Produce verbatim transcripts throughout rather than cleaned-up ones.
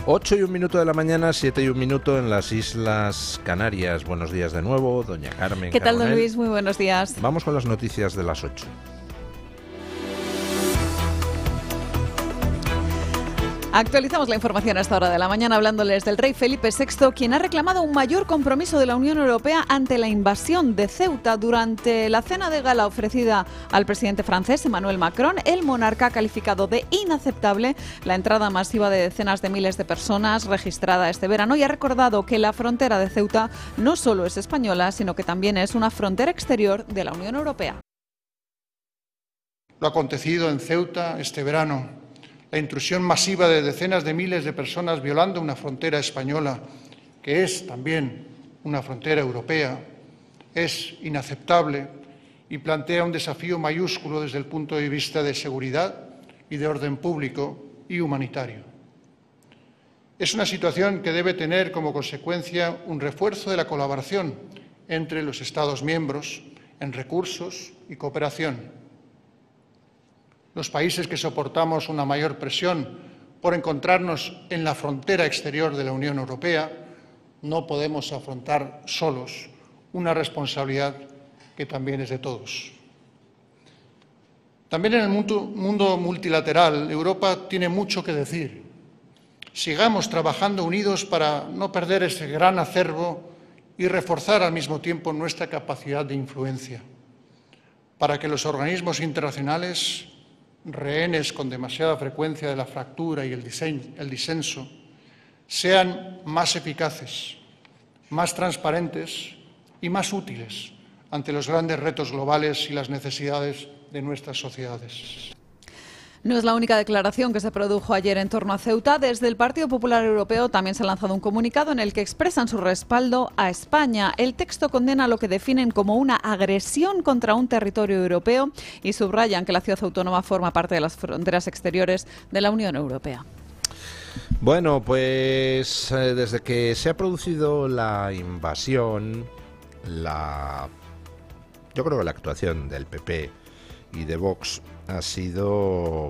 ocho y un minuto de la mañana, siete y un minuto en las Islas Canarias. Buenos días de nuevo, doña Carmen. ¿Qué tal, Carbonell? don Luis? Muy buenos días. Vamos con las noticias de las ocho. Actualizamos la información a esta hora de la mañana hablándoles del rey Felipe sexto, quien ha reclamado un mayor compromiso de la Unión Europea ante la invasión de Ceuta. Durante la cena de gala ofrecida al presidente francés Emmanuel Macron, el monarca ha calificado de inaceptable la entrada masiva de decenas de miles de personas registrada este verano y ha recordado que la frontera de Ceuta no solo es española, sino que también es una frontera exterior de la Unión Europea. Lo acontecido en Ceuta este verano, la intrusión masiva de decenas de miles de personas violando una frontera española, que es también una frontera europea, es inaceptable y plantea un desafío mayúsculo desde el punto de vista de seguridad y de orden público y humanitario. Es una situación que debe tener como consecuencia un refuerzo de la colaboración entre los Estados miembros en recursos y cooperación. Los países que soportamos una mayor presión por encontrarnos en la frontera exterior de la Unión Europea no podemos afrontar solos una responsabilidad que también es de todos. También en el mundo, mundo multilateral, Europa tiene mucho que decir. Sigamos trabajando unidos para no perder ese gran acervo y reforzar al mismo tiempo nuestra capacidad de influencia, para que los organismos internacionales, rehenes con demasiada frecuencia de la fractura y el, diseño, el disenso, sean más eficaces, más transparentes y más útiles ante los grandes retos globales y las necesidades de nuestras sociedades. No es la única declaración que se produjo ayer en torno a Ceuta. Desde el Partido Popular Europeo también se ha lanzado un comunicado en el que expresan su respaldo a España. El texto condena lo que definen como una agresión contra un territorio europeo y subrayan que la ciudad autónoma forma parte de las fronteras exteriores de la Unión Europea. Bueno, pues eh, desde que se ha producido la invasión, la yo creo que la actuación del P P y de Vox ha sido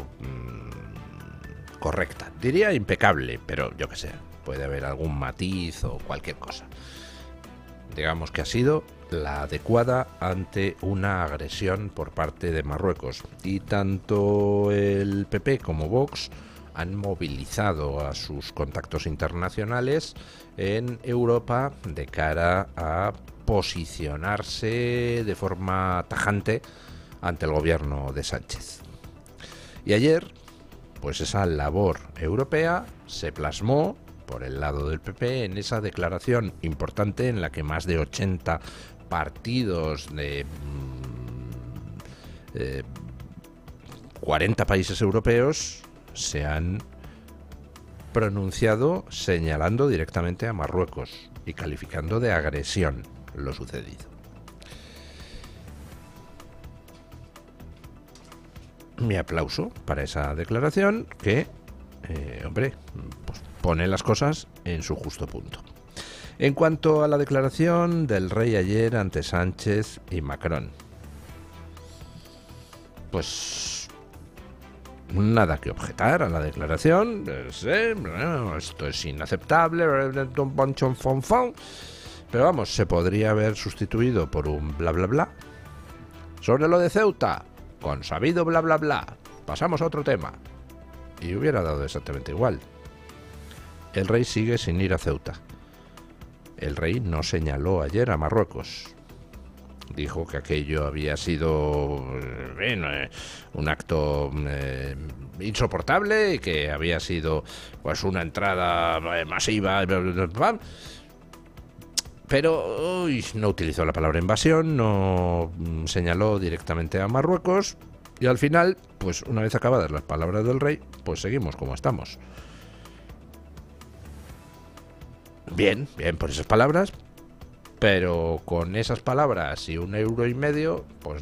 mmm, correcta. Diría impecable, pero yo qué sé, puede haber algún matiz o cualquier cosa. Digamos que ha sido la adecuada ante una agresión por parte de Marruecos. Y tanto el P P como Vox han movilizado a sus contactos internacionales en Europa de cara a posicionarse de forma tajante ante el gobierno de Sánchez. Y ayer, pues esa labor europea se plasmó por el lado del P P en esa declaración importante en la que más de ochenta partidos de eh, cuarenta países europeos se han pronunciado señalando directamente a Marruecos y calificando de agresión lo sucedido. Mi aplauso para esa declaración que, eh, hombre, pues pone las cosas en su justo punto. En cuanto a la declaración del rey ayer ante Sánchez y Macron, pues nada que objetar a la declaración. Eh, esto es inaceptable, pero vamos, se podría haber sustituido por un bla bla bla. Sobre lo de Ceuta, con sabido bla bla bla, pasamos a otro tema. Y hubiera dado exactamente igual. El rey sigue sin ir a Ceuta. El rey no señaló ayer a Marruecos. Dijo que aquello había sido eh, un acto eh, insoportable y que había sido pues una entrada eh, masiva. Pero uy, no utilizó la palabra invasión, no señaló directamente a Marruecos y al final, pues una vez acabadas las palabras del rey, pues seguimos como estamos. Bien, bien por esas palabras, pero con esas palabras y un euro y medio, pues